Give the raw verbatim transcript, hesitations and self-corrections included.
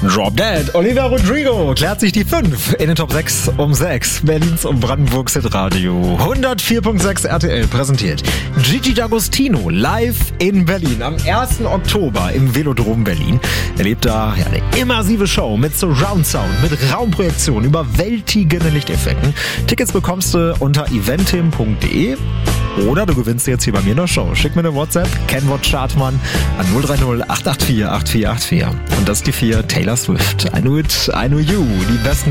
Drop Dead, Olivia Rodrigo klärt sich die fünf in den Top sechs um sechs. Berlins und Brandenburgs Hitradio hundertvier Komma sechs R T L präsentiert Gigi D'Agostino live in Berlin am ersten Oktober im Velodrom Berlin. Erlebt da ja, eine immersive Show mit Surround Sound, mit Raumprojektion, überwältigenden Lichteffekten. Tickets bekommst du unter eventim punkt de oder du gewinnst jetzt hier bei mir in der Show. Schick mir eine WhatsApp, Kennwort Startmann an null drei null acht acht vier acht vier acht vier. Und das ist die vier Taylor Swift. I Knew It, I Knew You. Die besten